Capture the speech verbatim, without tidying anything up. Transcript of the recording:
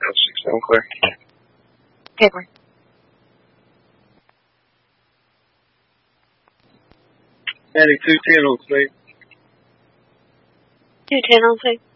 L six seven clear. Paper. Andy two ten on speed. two ten on speed.